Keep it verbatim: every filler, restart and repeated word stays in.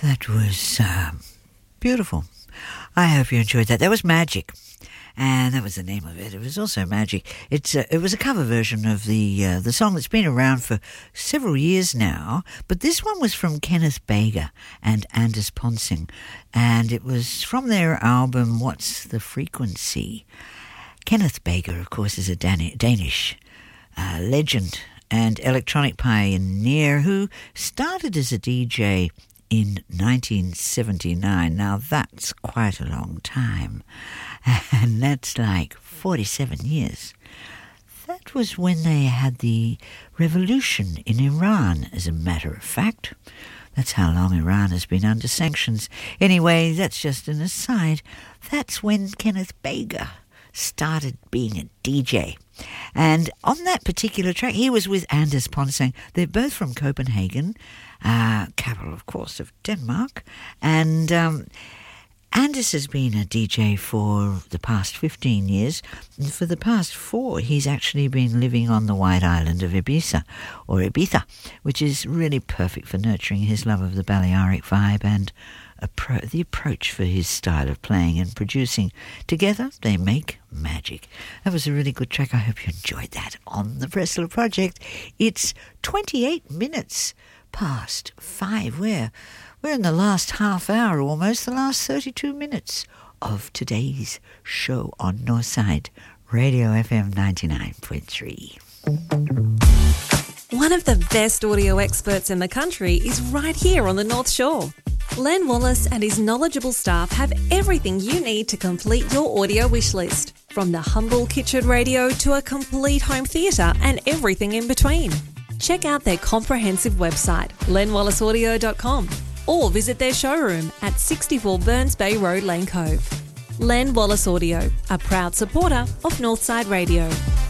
That was um, beautiful. I hope you enjoyed that. That was Magic, and that was the name of it. It was also Magic. It's a, it was a cover version of the uh, the song that's been around for several years now, but this one was from Kenneth Bager and Anders Ponsing, and it was from their album What's the Frequency? Kenneth Bager, of course, is a Dan- Danish uh, legend and electronic pioneer who started as a D J in nineteen seventy-nine. Now that's quite a long time, and that's like forty-seven years. That was when they had the revolution in Iran, as a matter of fact. That's how long Iran has been under sanctions. Anyway, that's just an aside. That's when Kenneth Bager started being a D J. And on that particular track, he was with Anders Ponsing. They're both from Copenhagen, uh, capital, of course, of Denmark. And um, Anders has been a D J for the past fifteen years. And for the past four, he's actually been living on the white island of Ibiza, or Ibiza, which is really perfect for nurturing his love of the Balearic vibe and appro- the approach for his style of playing and producing. Together, they make magic. That was a really good track. I hope you enjoyed that on the Pressler Project. It's twenty-eight minutes past five. We're, we're in the last half hour, almost the last thirty-two minutes of today's show on Northside Radio F M ninety-nine point three. One of the best audio experts in the country is right here on the North Shore. Len Wallace and his knowledgeable staff have everything you need to complete your audio wish list, from the humble kitchen radio to a complete home theatre and everything in between. Check out their comprehensive website, len wallace audio dot com, or visit their showroom at sixty-four Burns Bay Road, Lane Cove. Len Wallace Audio, a proud supporter of Northside Radio.